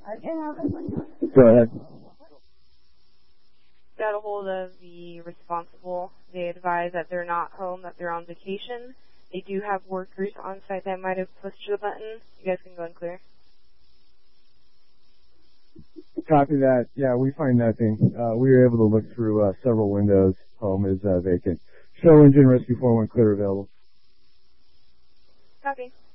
Go ahead. Got a hold of the responsible. They advise that they're not home, that they're on vacation. They do have workers on site that might have pushed the button. You guys can go and clear. Copy that. Yeah, we find nothing. We were able to look through several windows. Home is vacant. Show engine rescue 411 clear available. Copy.